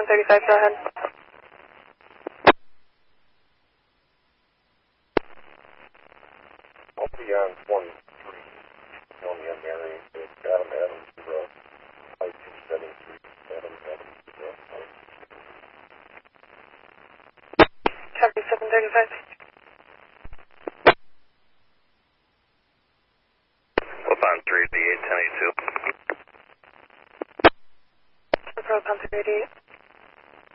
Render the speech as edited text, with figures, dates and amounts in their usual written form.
735, go ahead. I'll be on 23, Tony and Mary, Adam, 0, 5273, Adam, 0, Copy 735. Flip on 3D, 1082. Approach on 3D.